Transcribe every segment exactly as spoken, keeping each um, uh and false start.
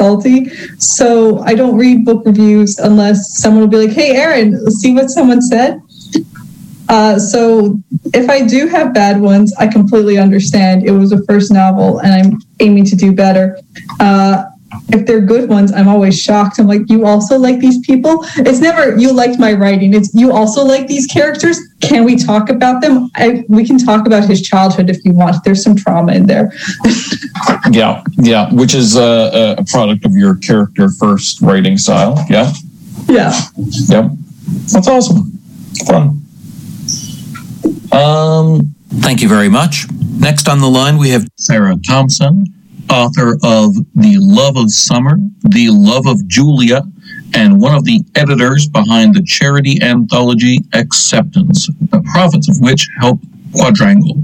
salty. So I don't read book reviews unless someone will be like, hey, Aaron, see what someone said? Uh, so if I do have bad ones, I completely understand. It was a first novel and I'm aiming to do better. Uh, if they're good ones, I'm always shocked. I'm like, you also like these people? It's never, you liked my writing. It's, you also like these characters? Can we talk about them? I, we can talk about his childhood if you want. There's some trauma in there. yeah, yeah, which is a, a product of your character first writing style. Yeah? Yeah. Yeah. That's awesome. Fun. Um, Thank you very much. Next on the line, we have Sarah Thompson, author of The Love of Summer, The Love of Julia, and one of the editors behind the charity anthology Acceptance, the profits of which help Quadrangle.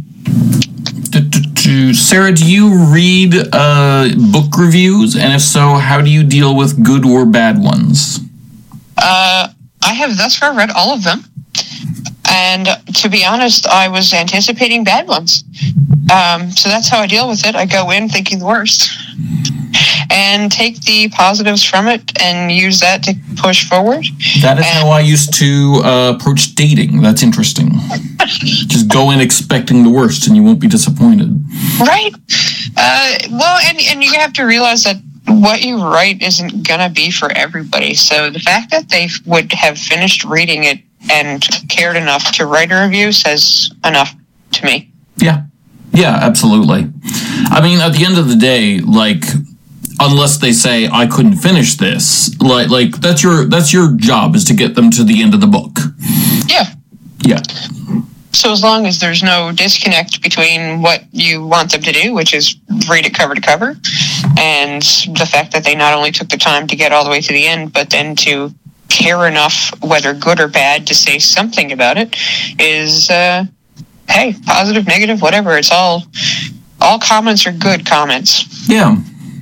Sarah, do you read uh, book reviews? And if so, how do you deal with good or bad ones? Uh, I have thus far read all of them. And to be honest, I was anticipating bad ones. Um, so that's how I deal with it. I go in thinking the worst and take the positives from it and use that to push forward. That is and, how I used to uh, approach dating. That's interesting. Just go in expecting the worst and you won't be disappointed. Right. Uh, well, and, and you have to realize that what you write isn't going to be for everybody. So the fact that they would have finished reading it and cared enough to write a review says enough to me. Yeah. Yeah, absolutely. I mean, at the end of the day, like, unless they say I couldn't finish this, like, like that's your that's your job is to get them to the end of the book. Yeah. Yeah. So as long as there's no disconnect between what you want them to do, which is read it cover to cover, and the fact that they not only took the time to get all the way to the end, but then to care enough, whether good or bad, to say something about it, is, uh, hey, positive, negative, whatever. It's all, all comments are good comments. Yeah.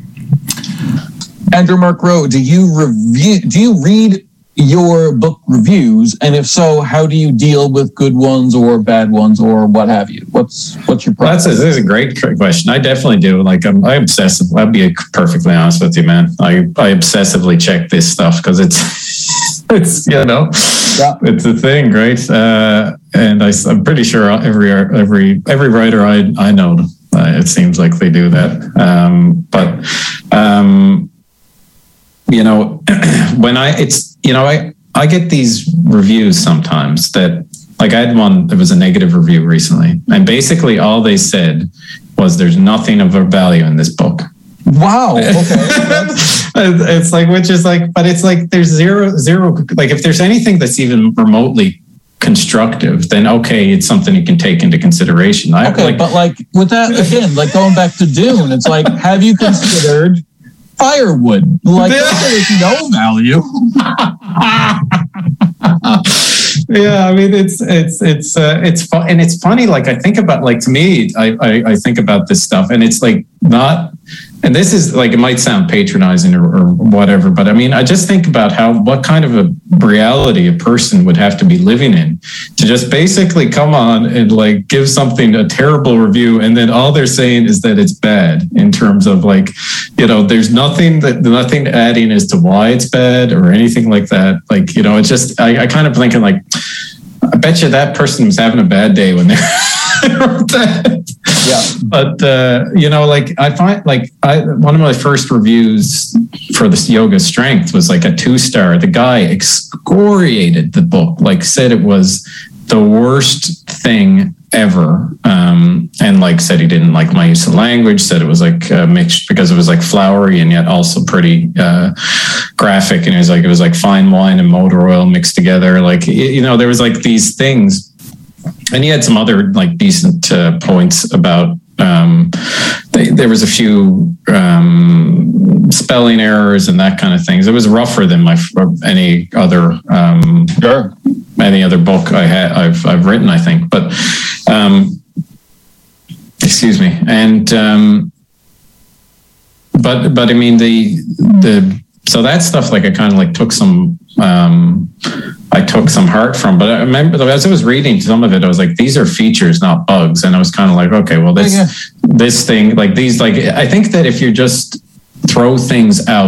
Andrew Mark Rowe, do you review? Do you read your book reviews? And if so, how do you deal with good ones or bad ones or what have you? What's what's your process? Well, that's a, that's a great question. I definitely do. Like, I'm, I obsessive. I'll be perfectly honest with you, man. I, I obsessively check this stuff because it's, it's you know, yeah. It's a thing, right? Uh, and I, I'm pretty sure every every every writer I I know, uh, it seems like they do that. Um, but um, you know, when I it's you know I I get these reviews sometimes that, like, I had one that was a negative review recently, and basically all they said was there's nothing of value in this book. Wow. Okay. It's like, which is like, but it's like there's zero, zero. Like, if there's anything that's even remotely constructive, then okay, it's something you can take into consideration. I, okay, like, but like with that again, like going back to Dune, it's like, have you considered firewood? Like, there's no value. Yeah, I mean, it's it's it's uh, it's fun, and it's funny. Like, I think about, like, to me, I, I I think about this stuff, and it's like not. And this is like, it might sound patronizing or, or whatever, but I mean, I just think about how, what kind of a reality a person would have to be living in to just basically come on and like give something a terrible review. And then all they're saying is that it's bad in terms of, like, you know, there's nothing that nothing adding as to why it's bad or anything like that. Like, you know, it's just, I, I kind of thinking like, I bet you that person was having a bad day when they wrote that. Yeah, but uh, you know, like, I find, like, I one of my first reviews for this Yoga Strength was like a two star. The guy excoriated the book, like said it was the worst thing ever, um, and like said he didn't like my use of language. Said it was like uh, mixed because it was like flowery and yet also pretty uh, graphic. And it was like it was like fine wine and motor oil mixed together. Like, you know, there was like these things. And he had some other like decent uh, points about. Um, they, there was a few um, spelling errors and that kind of things. It was rougher than my any other um, sure. any other book I had I've I've written, I think. But um, excuse me, and um, but but I mean the the so that stuff, like, I kind of like took some. Um, I took some heart from, but I remember as I was reading some of it, I was like, these are features, not bugs. And I was kind of like, okay, well, this, yeah. this thing, like these, like, I think that if you just throw things out,